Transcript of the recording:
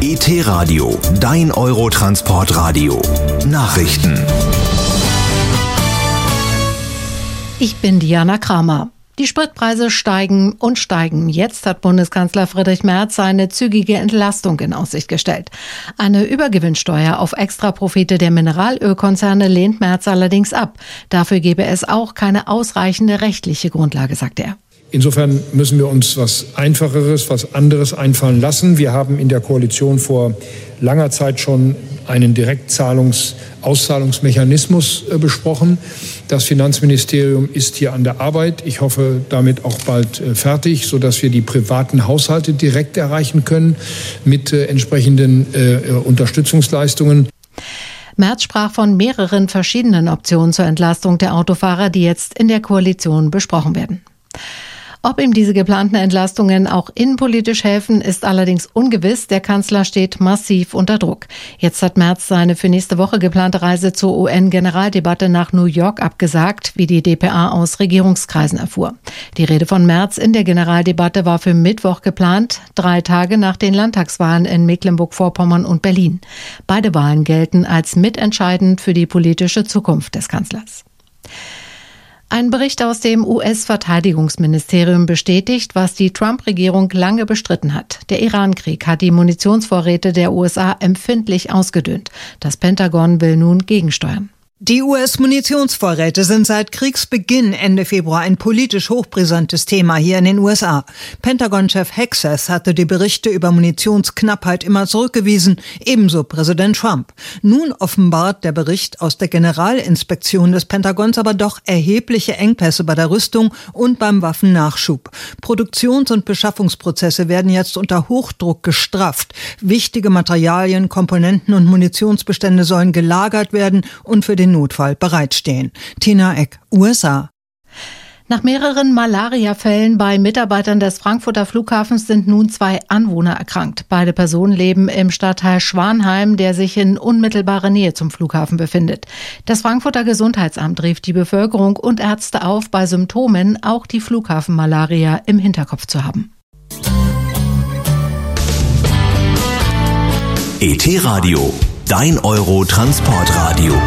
ET-Radio, dein Eurotransportradio. Nachrichten. Ich bin Diana Kramer. Die Spritpreise steigen und steigen. Jetzt hat Bundeskanzler Friedrich Merz seine zügige Entlastung in Aussicht gestellt. Eine Übergewinnsteuer auf Extraprofite der Mineralölkonzerne lehnt Merz allerdings ab. Dafür gebe es auch keine ausreichende rechtliche Grundlage, sagt er. Insofern müssen wir uns was Einfacheres, was anderes einfallen lassen. Wir haben in der Koalition vor langer Zeit schon einen Auszahlungsmechanismus besprochen. Das Finanzministerium ist hier an der Arbeit. Ich hoffe, damit auch bald fertig, sodass wir die privaten Haushalte direkt erreichen können mit entsprechenden Unterstützungsleistungen. Merz sprach von mehreren verschiedenen Optionen zur Entlastung der Autofahrer, die jetzt in der Koalition besprochen werden. Ob ihm diese geplanten Entlastungen auch innenpolitisch helfen, ist allerdings ungewiss. Der Kanzler steht massiv unter Druck. Jetzt hat Merz seine für nächste Woche geplante Reise zur UN-Generaldebatte nach New York abgesagt, wie die dpa aus Regierungskreisen erfuhr. Die Rede von Merz in der Generaldebatte war für Mittwoch geplant, 3 Tage nach den Landtagswahlen in Mecklenburg-Vorpommern und Berlin. Beide Wahlen gelten als mitentscheidend für die politische Zukunft des Kanzlers. Ein Bericht aus dem US-Verteidigungsministerium bestätigt, was die Trump-Regierung lange bestritten hat. Der Iran-Krieg hat die Munitionsvorräte der USA empfindlich ausgedünnt. Das Pentagon will nun gegensteuern. Die US-Munitionsvorräte sind seit Kriegsbeginn Ende Februar ein politisch hochbrisantes Thema hier in den USA. Pentagon-Chef Hegseth hatte die Berichte über Munitionsknappheit immer zurückgewiesen, ebenso Präsident Trump. Nun offenbart der Bericht aus der Generalinspektion des Pentagons aber doch erhebliche Engpässe bei der Rüstung und beim Waffennachschub. Produktions- und Beschaffungsprozesse werden jetzt unter Hochdruck gestrafft. Wichtige Materialien, Komponenten und Munitionsbestände sollen gelagert werden und für den Notfall bereitstehen. Tina Eck, USA. Nach mehreren Malaria-Fällen bei Mitarbeitern des Frankfurter Flughafens sind nun 2 Anwohner erkrankt. Beide Personen leben im Stadtteil Schwanheim, der sich in unmittelbarer Nähe zum Flughafen befindet. Das Frankfurter Gesundheitsamt rief die Bevölkerung und Ärzte auf, bei Symptomen auch die Flughafenmalaria im Hinterkopf zu haben. ET-Radio, dein Eurotransportradio.